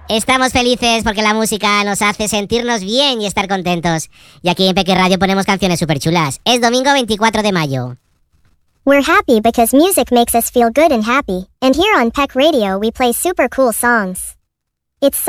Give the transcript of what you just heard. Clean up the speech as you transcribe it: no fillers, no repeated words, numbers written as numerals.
Estamos felices porque la música nos hace sentirnos bien y estar contentos. Y aquí en Peque Radio ponemos canciones súper chulas. Es domingo 24 de mayo. We're happy because music makes us feel good and happy. And here on Peck Radio we play super cool songs. It's